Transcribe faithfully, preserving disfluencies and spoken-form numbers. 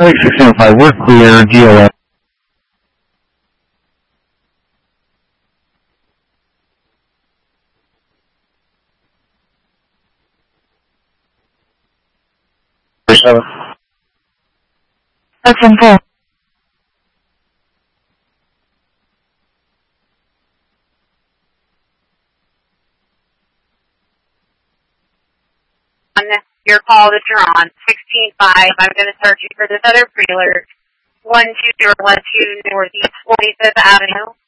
six seven five, we're clear, G L S. seven. Section four. On your call that you're on, sixteen five, I'm going to search you for this other pre-alert, one two zero one two Northeast forty-fifth Avenue.